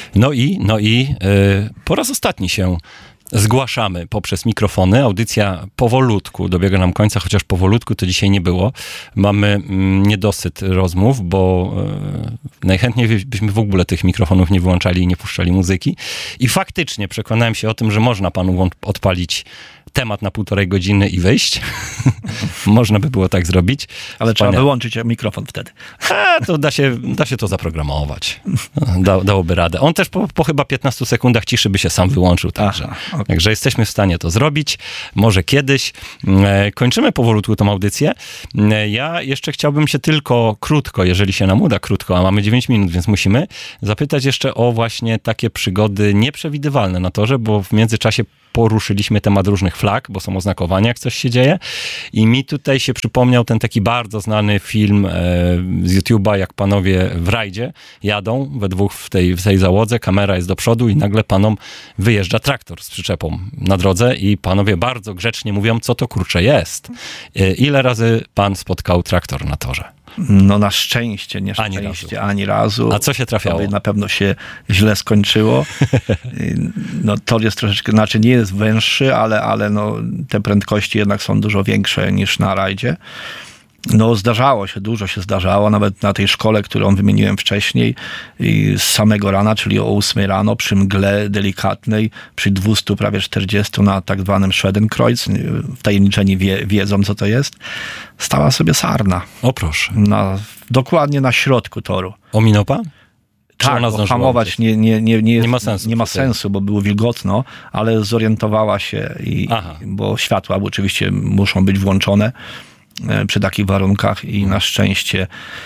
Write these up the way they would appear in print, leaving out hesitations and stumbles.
No i po raz ostatni się zgłaszamy poprzez mikrofony. Audycja powolutku dobiega nam końca, chociaż powolutku to dzisiaj nie było. Mamy niedosyt rozmów, bo najchętniej byśmy w ogóle tych mikrofonów nie wyłączali i nie puszczali muzyki. I faktycznie przekonałem się o tym, że można panu odpalić temat na 1,5 godziny i wyjść. Można by było tak zrobić. Ale trzeba wyłączyć mikrofon wtedy. To da się to zaprogramować. Dałoby radę. On też po chyba 15 sekundach ciszy by się sam wyłączył. Także jesteśmy w stanie to zrobić. Może kiedyś. Kończymy powolutku tą audycję. Ja jeszcze chciałbym się tylko krótko, jeżeli się nam uda krótko, a mamy 9 minut, więc musimy zapytać jeszcze o właśnie takie przygody nieprzewidywalne na torze, bo w międzyczasie poruszyliśmy temat różnych flag, bo są oznakowania, jak coś się dzieje. I mi tutaj się przypomniał ten taki bardzo znany film z YouTube'a, jak panowie w rajdzie jadą we dwóch w tej załodze, kamera jest do przodu i nagle panom wyjeżdża traktor z przyczepą na drodze i panowie bardzo grzecznie mówią, co to kurczę jest. Ile razy pan spotkał traktor na torze? No na szczęście, nieszczęście, ani razu. A co się trafiało? Na pewno się źle skończyło. No tor jest troszeczkę, znaczy nie jest węższy, ale no, te prędkości jednak są dużo większe niż na rajdzie. No zdarzało się, dużo się zdarzało, nawet na tej szkole, którą wymieniłem wcześniej, i z samego rana, czyli o 8 rano, przy mgle delikatnej, przy 200, prawie 40 na tak zwanym Schwedenkreuz, wtajemniczeni wiedzą, co to jest, stała sobie sarna. O proszę. Dokładnie na środku toru. Ominął pan? Tak, bo hamować nie ma sensu, bo było wilgotno, ale zorientowała się, bo światła oczywiście muszą być włączone przy takich warunkach i na szczęście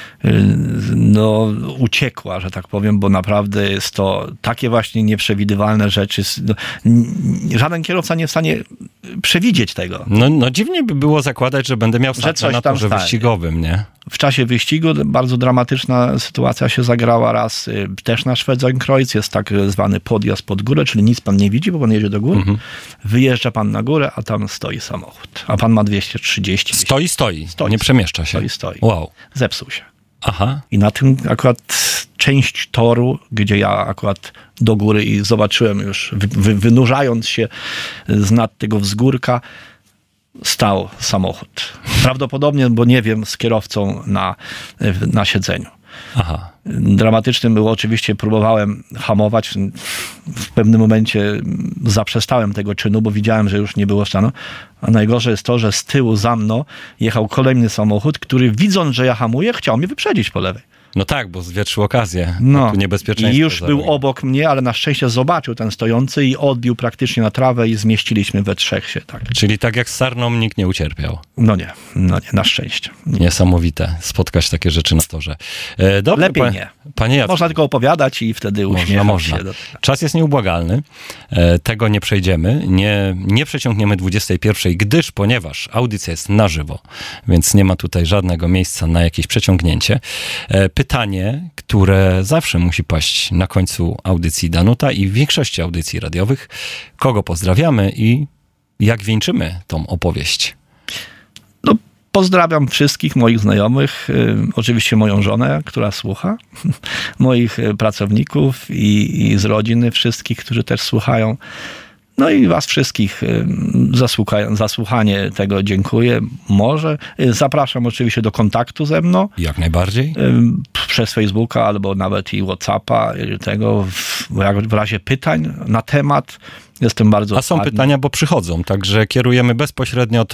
uciekła, że tak powiem, bo naprawdę jest to takie właśnie nieprzewidywalne rzeczy. Żaden kierowca nie jest w stanie przewidzieć tego. No dziwnie by było zakładać, że będę miał starcie na torze wyścigowym, nie? W czasie wyścigu bardzo dramatyczna sytuacja się zagrała raz też na Schwedenkreuz. Jest tak zwany podjazd pod górę, czyli nic pan nie widzi, bo pan jedzie do góry. Wyjeżdża pan na górę, a tam stoi samochód. A pan ma 230. Stoi. Nie przemieszcza się. Stoi. Wow. Zepsuł się. Aha. I na tym akurat część toru, gdzie ja akurat do góry i zobaczyłem już, wynurzając się z nad tego wzgórka, stał samochód. Prawdopodobnie, bo nie wiem, z kierowcą na siedzeniu. Aha. Dramatycznym było oczywiście, próbowałem hamować. W pewnym momencie zaprzestałem tego czynu, bo widziałem, że już nie było stanu. A najgorsze jest to, że z tyłu za mną jechał kolejny samochód, który widząc, że ja hamuję, chciał mnie wyprzedzić po lewej. No tak, bo zwietrzył okazję. Tu I już był obok mnie, ale na szczęście zobaczył ten stojący i odbił praktycznie na trawę i zmieściliśmy we trzech się. Tak. Czyli tak jak z sarną nikt nie ucierpiał. No nie, na szczęście. Niesamowite spotkać takie rzeczy na torze. Dobrze, lepiej nie. Panie Jacku. Można tylko opowiadać i wtedy uśmiecham się. Czas jest nieubłagalny. Tego nie przejdziemy. Nie przeciągniemy 21, ponieważ audycja jest na żywo, więc nie ma tutaj żadnego miejsca na jakieś przeciągnięcie. Pytanie, które zawsze musi paść na końcu audycji Danuta i w większości audycji radiowych. Kogo pozdrawiamy i jak wieńczymy tą opowieść? No, pozdrawiam wszystkich moich znajomych, oczywiście moją żonę, która słucha, moich pracowników i z rodziny wszystkich, którzy też słuchają. No i was wszystkich za słuchanie tego dziękuję. Może zapraszam oczywiście do kontaktu ze mną. Jak najbardziej. Przez Facebooka albo nawet i WhatsAppa. W razie pytań na temat jestem bardzo otwarty. A są pytania, bo przychodzą, także kierujemy bezpośrednio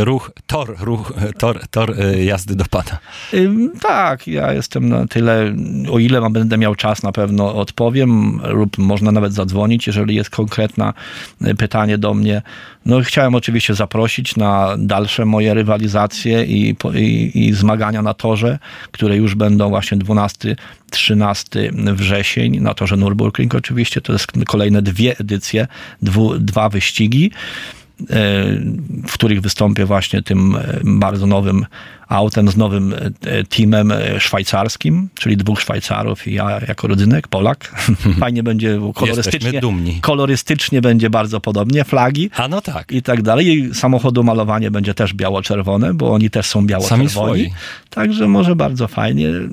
tor jazdy do pana. Tak, ja jestem na tyle, o ile będę miał czas, na pewno odpowiem, lub można nawet zadzwonić, jeżeli jest konkretne pytanie do mnie. No chciałem oczywiście zaprosić na dalsze moje rywalizacje i zmagania na torze, które już będą właśnie 12-13 wrzesień na torze Nürburgring oczywiście. To jest kolejne 2 edycje, 2 wyścigi, w których wystąpię właśnie tym bardzo nowym autem, z nowym teamem szwajcarskim, czyli 2 Szwajcarów i ja jako rodzynek, Polak. Fajnie będzie, kolorystycznie będzie bardzo podobnie, flagi i tak dalej. I samochodomalowanie będzie też biało-czerwone, bo oni też są biało-czerwoni. Także może bardzo fajnie.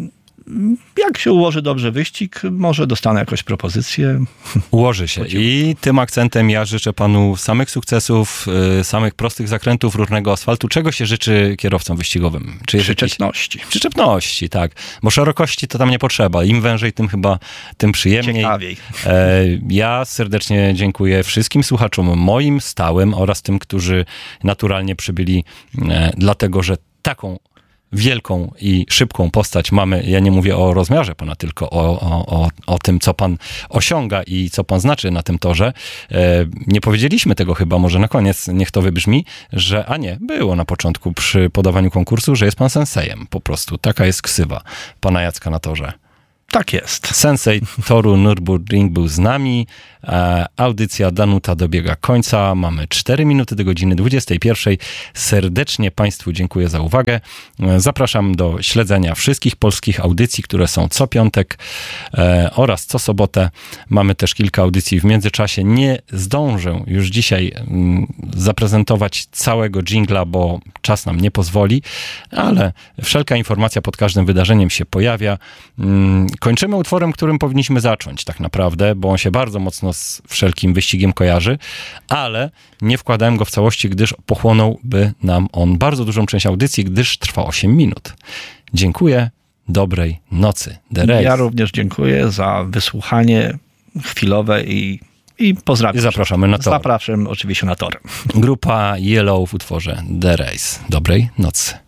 jak się ułoży dobrze wyścig, może dostanę jakąś propozycję. Ułoży się. I tym akcentem ja życzę panu samych sukcesów, samych prostych zakrętów, różnego asfaltu. Czego się życzy kierowcom wyścigowym? Czy jest Przyczepności. Przyczepności, tak. Bo szerokości to tam nie potrzeba. Im wężej, tym przyjemniej. Ciekawiej. Ja serdecznie dziękuję wszystkim słuchaczom moim stałym oraz tym, którzy naturalnie przybyli, dlatego że taką wielką i szybką postać mamy. Ja nie mówię o rozmiarze pana, tylko o tym, co pan osiąga i co pan znaczy na tym torze. Nie powiedzieliśmy tego chyba, może na koniec, niech to wybrzmi, że, było na początku przy podawaniu konkursu, że jest pan sensejem. Po prostu taka jest ksywa pana Jacka na torze. Tak jest. Sensei toru Nürburgring był z nami. Audycja Danuta dobiega końca. Mamy 4 minuty do godziny 21. Serdecznie Państwu dziękuję za uwagę. Zapraszam do śledzenia wszystkich polskich audycji, które są co piątek oraz co sobotę. Mamy też kilka audycji w międzyczasie. Nie zdążę już dzisiaj zaprezentować całego dżingla, bo czas nam nie pozwoli, ale wszelka informacja pod każdym wydarzeniem się pojawia. Kończymy utworem, którym powinniśmy zacząć tak naprawdę, bo on się bardzo mocno z wszelkim wyścigiem kojarzy, ale nie wkładałem go w całości, gdyż pochłonąłby nam on bardzo dużą część audycji, gdyż trwa 8 minut. Dziękuję, dobrej nocy. The Race. Ja również dziękuję za wysłuchanie chwilowe i pozdrawiam. I zapraszamy na tor. Zapraszam oczywiście na tor. Grupa Yellow w utworze The Race. Dobrej nocy.